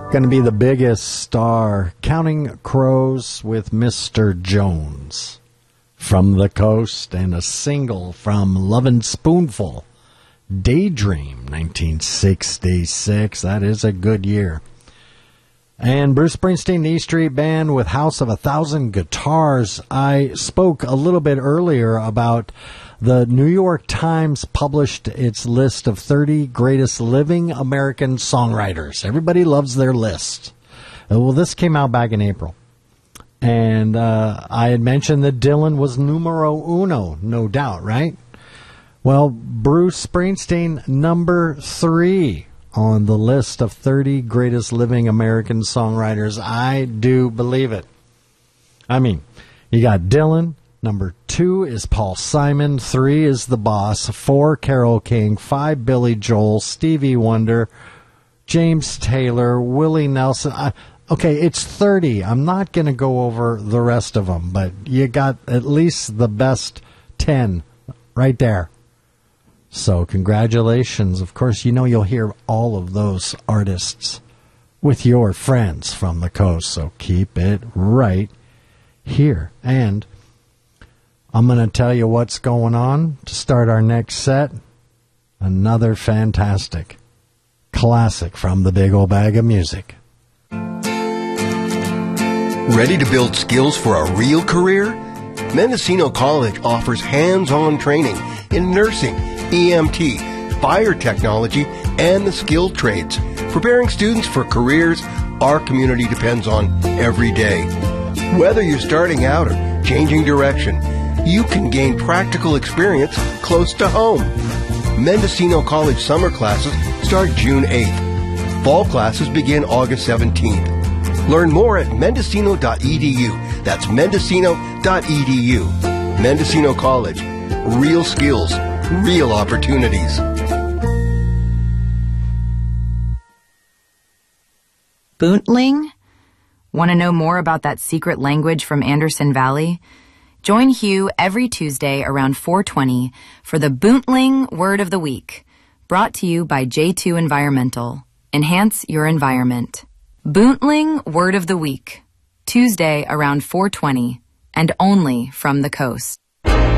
Going to be the biggest star. Counting Crows with Mr. Jones. From the Coast, and a single from Lovin' Spoonful. Daydream, 1966. That is a good year. And Bruce Springsteen, the E Street Band with House of a Thousand Guitars. I spoke a little bit earlier about the New York Times published its list of 30 greatest living American songwriters. Everybody loves their list. Well, this came out back in April. And I had mentioned that Dylan was numero uno, no doubt, right? Well, Bruce Springsteen, number 3 on the list of 30 greatest living American songwriters. I do believe it. I mean, you got Dylan. Number 2 is Paul Simon. 3 is The Boss. 4, Carole King. 5, Billy Joel. Stevie Wonder. James Taylor. Willie Nelson. Okay, it's 30. I'm not going to go over the rest of them, but you got at least the best 10 right there. So congratulations. Of course, you know you'll hear all of those artists with your friends from the coast, so keep it right here. And I'm going to tell you what's going on to start our next set. Another fantastic classic from the Big Old Bag of Music. Ready to build skills for a real career? Mendocino College offers hands-on training in nursing, EMT, fire technology, and the skilled trades, preparing students for careers our community depends on every day. Whether you're starting out or changing direction, you can gain practical experience close to home. Mendocino College summer classes start June 8th. Fall classes begin August 17th. Learn more at mendocino.edu. That's mendocino.edu. Mendocino College. Real skills, real opportunities. Boontling? Want to know more about that secret language from Anderson Valley? Join Hugh every Tuesday around 4:20 for the Boontling Word of the Week, brought to you by J2 Environmental. Enhance your environment. Boontling Word of the Week, Tuesday around 4:20, and only from the coast.